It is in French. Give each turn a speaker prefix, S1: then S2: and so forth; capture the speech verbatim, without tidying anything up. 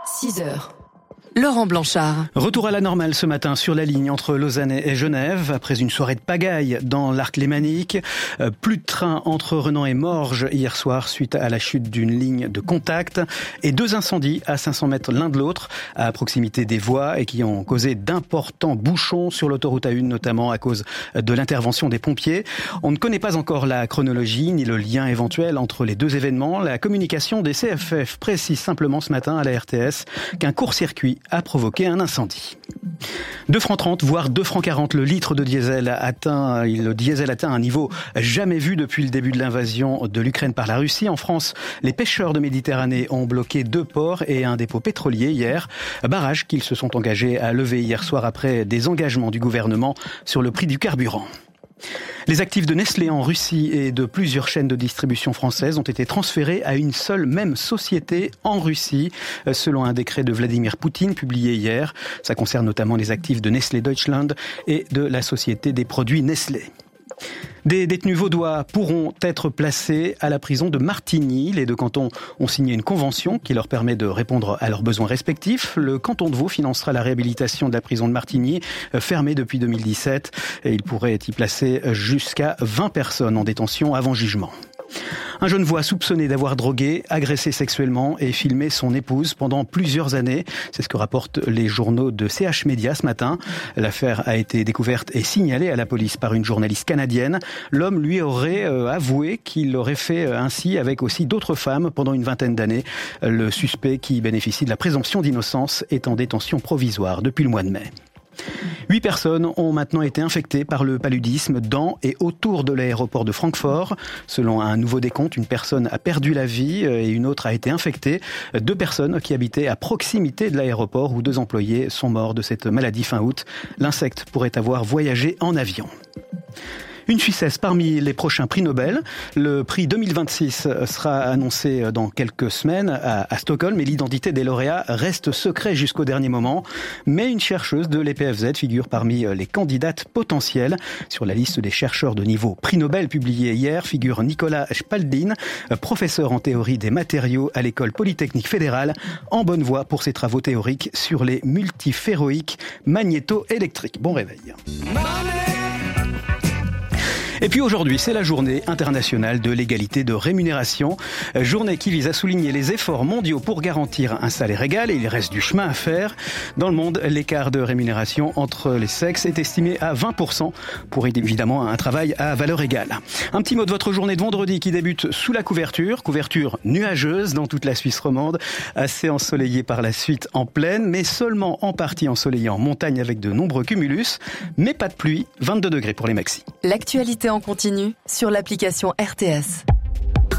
S1: six heures. Laurent Blanchard.
S2: Retour à la normale ce matin sur la ligne entre Lausanne et Genève, après une soirée de pagaille dans l'arc lémanique. Euh, plus de train entre Renan et Morges hier soir suite à la chute d'une ligne de contact. Et deux incendies à cinq cents mètres l'un de l'autre, à proximité des voies, et qui ont causé d'importants bouchons sur l'autoroute A un, notamment à cause de l'intervention des pompiers. On ne connaît pas encore la chronologie ni le lien éventuel entre les deux événements. La communication des C F F précise simplement ce matin à la R T S qu'un court-circuit a provoqué un incendie. deux francs trente, voire deux francs quarante le litre de diesel atteint, le diesel atteint un niveau jamais vu depuis le début de l'invasion de l'Ukraine par la Russie. En France, les pêcheurs de Méditerranée ont bloqué deux ports et un dépôt pétrolier hier. Barrage qu'ils se sont engagés à lever hier soir après des engagements du gouvernement sur le prix du carburant. Les actifs de Nestlé en Russie et de plusieurs chaînes de distribution françaises ont été transférés à une seule même société en Russie, selon un décret de Vladimir Poutine publié hier. Ça concerne notamment les actifs de Nestlé Deutschland et de la Société des produits Nestlé. Des détenus vaudois pourront être placés à la prison de Martigny. Les deux cantons ont signé une convention qui leur permet de répondre à leurs besoins respectifs. Le canton de Vaud financera la réhabilitation de la prison de Martigny, fermée depuis deux mille dix-sept. Et il pourrait y placer jusqu'à vingt personnes en détention avant jugement. Un Genevois soupçonné d'avoir drogué, agressé sexuellement et filmé son épouse pendant plusieurs années. C'est ce que rapportent les journaux de C H Média ce matin. L'affaire a été découverte et signalée à la police par une journaliste canadienne. L'homme lui aurait euh, avoué qu'il l'aurait fait ainsi avec aussi d'autres femmes pendant une vingtaine d'années. Le suspect, qui bénéficie de la présomption d'innocence, est en détention provisoire depuis le mois de mai. Huit personnes ont maintenant été infectées par le paludisme dans et autour de l'aéroport de Francfort. Selon un nouveau décompte, une personne a perdu la vie et une autre a été infectée. Deux personnes qui habitaient à proximité de l'aéroport où deux employés sont morts de cette maladie fin août. L'insecte pourrait avoir voyagé en avion. Une Suissesse parmi les prochains prix Nobel. Le prix deux mille vingt-six sera annoncé dans quelques semaines à, à Stockholm, mais l'identité des lauréats reste secrète jusqu'au dernier moment. Mais une chercheuse de l'E P F Z figure parmi les candidates potentielles. Sur la liste des chercheurs de niveau prix Nobel publiée hier figure Nicolas Spalding, professeur en théorie des matériaux à l'École Polytechnique Fédérale, en bonne voie pour ses travaux théoriques sur les multiferroïques magnéto-électriques. Bon réveil. Et puis aujourd'hui, c'est la journée internationale de l'égalité de rémunération. Journée qui vise à souligner les efforts mondiaux pour garantir un salaire égal, et il reste du chemin à faire. Dans le monde, l'écart de rémunération entre les sexes est estimé à vingt pour cent pour évidemment un travail à valeur égale. Un petit mot de votre journée de vendredi qui débute sous la couverture. Couverture nuageuse dans toute la Suisse romande, assez ensoleillée par la suite en plaine, mais seulement en partie ensoleillée en montagne avec de nombreux cumulus. Mais pas de pluie, vingt-deux degrés pour les maxis.
S1: L'actualité en continu sur l'application R T S.